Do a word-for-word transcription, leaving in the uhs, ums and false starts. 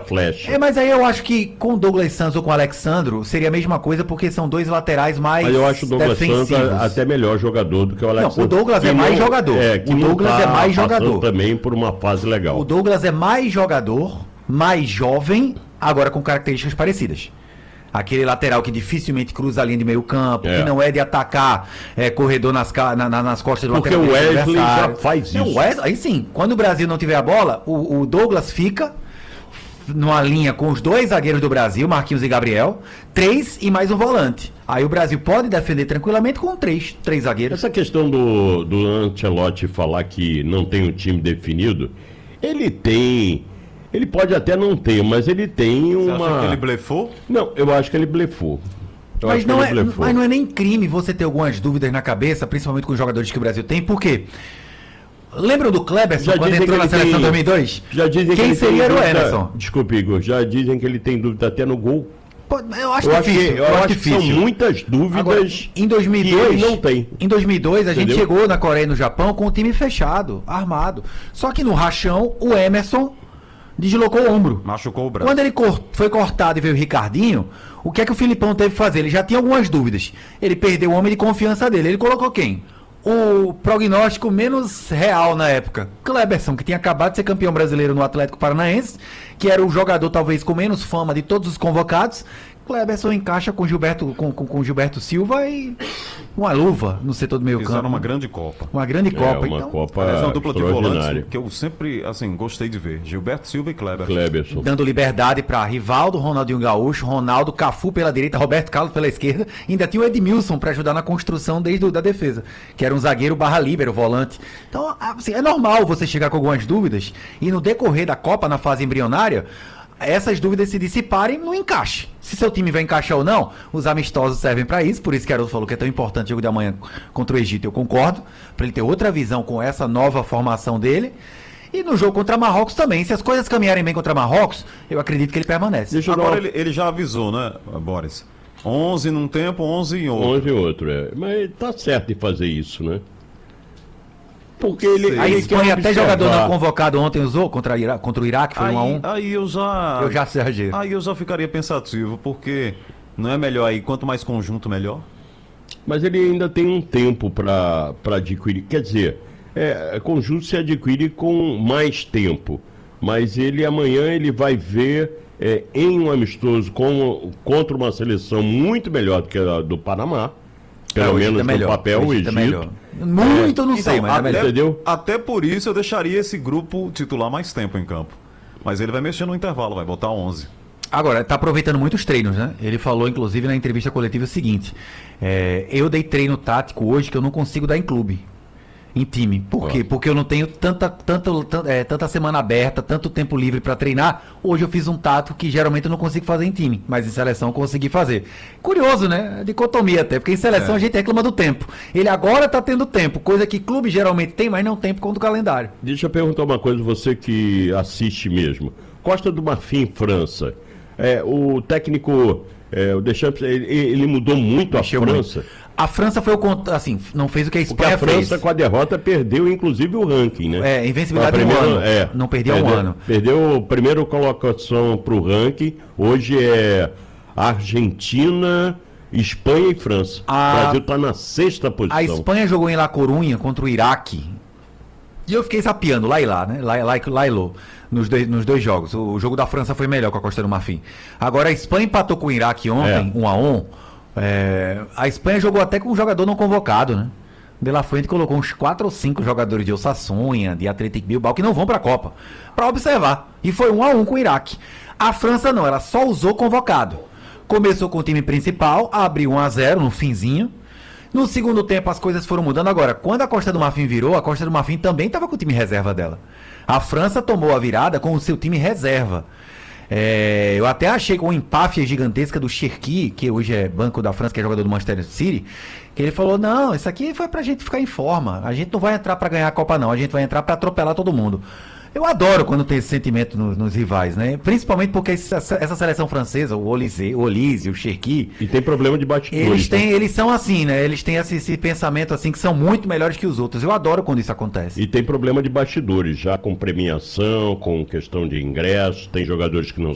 flecha. É, mas aí eu acho que com o Douglas Santos ou com o Alexandro seria a mesma coisa, porque são dois laterais mais Mas eu acho o Douglas defensivos. Santos até melhor jogador do que o Alexandre. Não, o Douglas é mais jogador. É, que o Douglas tá é mais jogador. Também por uma fase legal. O Douglas é mais jogador, mais jovem, agora com características parecidas. Aquele lateral que dificilmente cruza a linha de meio campo, É. que não é de atacar é, corredor nas, ca- na- na- nas costas do Porque lateral. o Wesley adversário. já faz É, o isso. Wesley, aí sim, quando o Brasil não tiver a bola, o, o Douglas fica numa linha com os dois zagueiros do Brasil, Marquinhos e Gabriel, três e mais um volante. Aí o Brasil pode defender tranquilamente com três, três zagueiros. Essa questão do, do Ancelotti falar que não tem um time definido, ele tem... Ele pode até não ter, mas ele tem Você uma... acha que ele blefou? Não, eu acho que ele blefou. Eu Mas acho que não, ele é, blefou. mas não é nem crime você ter algumas dúvidas na cabeça, principalmente com os jogadores que o Brasil tem, por quê? Lembram do Kleberson Já quando dizem entrou que na ele seleção tem- dois mil e dois? Já dizem que Quem ele seria tem era o dúvida- Emerson? Desculpe, Igor. Já dizem que ele tem dúvida até no gol. Pô, eu acho Eu acho difícil. que, eu acho que são muitas dúvidas Agora, em dois mil e que dois, ele não tem. Em dois mil e dois, a gente Entendeu? chegou na Coreia e no Japão com o time fechado, armado. Só que no rachão, o Emerson deslocou o ombro. Machucou o braço. Quando ele cor- foi cortado e veio o Ricardinho, o que é que o Filipão teve que fazer? Ele já tinha algumas dúvidas. Ele perdeu o homem de confiança dele. Ele colocou quem? O prognóstico menos real na época, Kleberson, que tinha acabado de ser campeão brasileiro no Atlético Paranaense, que era o jogador talvez com menos fama de todos os convocados. Kleberson encaixa com Gilberto, com, com, com Gilberto Silva e uma luva no setor do meio Fizeram campo. uma grande Copa. Uma grande Copa. É, uma então, Copa Aliás, uma dupla de volantes extraordinária. que eu sempre, assim, gostei de ver. Gilberto Silva e Kleber. Kleberson. dando liberdade para Rivaldo, Ronaldinho Gaúcho, Ronaldo, Cafu pela direita, Roberto Carlos pela esquerda. Ainda tinha o Edmilson para ajudar na construção desde o, da defesa, que era um zagueiro barra líbero, volante. Então, assim, é normal você chegar com algumas dúvidas e no decorrer da Copa, na fase embrionária, essas dúvidas se dissiparem no encaixe. Se seu time vai encaixar ou não, os amistosos servem para isso, por isso que Haroldo falou que é tão importante o jogo de amanhã contra o Egito, eu concordo, para ele ter outra visão com essa nova formação dele. E no jogo contra Marrocos também, se as coisas caminharem bem contra Marrocos, eu acredito que ele permanece. Deixa eu dar Agora uma- ele, ele já avisou, né, Boris? onze num tempo, onze em outro. onze e outro, é. Mas tá certo de fazer isso, né? Porque ele. A ele Espanha, quer até jogador não observar. convocado ontem usou contra, a Ira- contra o Iraque, foi Aí, um a um. aí eu já. Eu já exagerei. Aí eu já ficaria pensativo, porque não é melhor aí, quanto mais conjunto, melhor? Mas ele ainda tem um tempo para adquirir. Quer dizer, é, conjunto se adquire com mais tempo. Mas ele amanhã ele vai ver é, em um amistoso com, contra uma seleção muito melhor do que a do Panamá. Pelo É, o Egito menos é melhor, no papel, o Egito. é melhor. Muito, eu não sei, mas é até, melhor. Entendeu? até por isso eu deixaria esse grupo titular mais tempo em campo. Mas ele vai mexer no intervalo, vai botar onze. Agora, tá aproveitando muito os treinos, né? Ele falou, inclusive, na entrevista coletiva o seguinte: é, eu dei treino tático hoje que eu não consigo dar em clube, em time. Por quê? Porque eu não tenho tanta, tanta, tanta, é, tanta semana aberta, tanto tempo livre para treinar. Hoje eu fiz um tático que geralmente eu não consigo fazer em time, mas em seleção eu consegui fazer. Curioso, né? Dicotomia até, porque em seleção É. a gente reclama do tempo. Ele agora tá tendo tempo, coisa que clube geralmente tem, mas não tem por conta do calendário. Deixa eu perguntar uma coisa, você que assiste mesmo. Costa do Marfim, França. É, o técnico, é, o Deschamps, ele, ele mudou muito Mexeu a muito. França. A França foi o cont- assim, não fez o que a Porque Espanha a França, fez. com a derrota, perdeu inclusive o ranking, né? É, invencibilidade A de um primeira- ano. é, Não perdia um perdeu, ano. Perdeu a primeira colocação para o ranking. Hoje é Argentina, Espanha e França. A- O Brasil está na sexta posição. A Espanha jogou em La Corunha contra o Iraque. E eu fiquei sapeando lá e lá, né? Lá, lá, lá e lá, nos dois, nos dois jogos. O, o jogo da França foi melhor com a Costa do Marfim. Agora a Espanha empatou com o Iraque ontem, É. um a um. É, a Espanha jogou até com um jogador não convocado, né? De La Fuente colocou uns quatro ou cinco jogadores de Osasuna, de Atlético Bilbao, que não vão para a Copa, para observar. E foi um a um com o Iraque. A França não, ela só usou convocado. Começou com o time principal, abriu um a zero no finzinho. No segundo tempo as coisas foram mudando. Agora, quando a Costa do Marfim virou, a Costa do Marfim também estava com o time reserva dela. A França tomou a virada com o seu time reserva. É, eu até achei com uma empáfia gigantesca do Cherki, que hoje é banco da França, que é jogador do Manchester City, que ele falou, não, isso aqui foi pra gente ficar em forma. A gente não vai entrar pra ganhar a Copa não, a gente vai entrar pra atropelar todo mundo. Eu adoro quando tem esse sentimento nos, nos rivais, né? Principalmente porque essa, essa seleção francesa, o Olise, o Olise, o Cherki, E tem problema de bastidores. eles né? têm, eles são assim, né? Eles têm esse, esse pensamento assim que são muito melhores que os outros. Eu adoro quando isso acontece. E tem problema de bastidores, já com premiação, com questão de ingressos, tem jogadores que não